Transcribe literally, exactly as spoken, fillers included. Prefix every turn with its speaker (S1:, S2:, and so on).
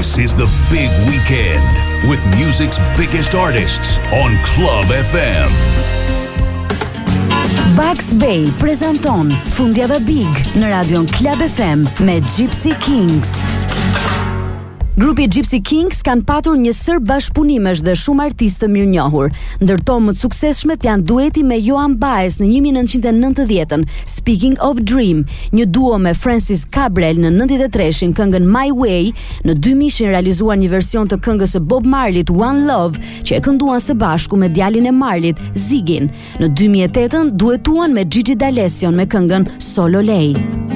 S1: This is the big weekend with music's biggest artists on Club F M.
S2: Bugs Bay prezanton Fundjava Big në radion Club F M me Gypsy Kings. Grupi Gypsy Kings kanë patur një sër bashkëpunimesh dhe shumë artistë të mirënjohur. Ndërto më të suksesshmet janë dueti me Joan Baez në nineteen ninety-ën, Speaking of Dream, një duo me Francis Cabrel në ninety-three-shin këngën My Way, në two thousand realizuar një version të këngës së Bob Marleyt One Love, që e kënduan së bashku me djalin e Marleyt, Ziggin. Në two thousand eight duetuan me Gigi D'Alessio me këngën Solo Lei.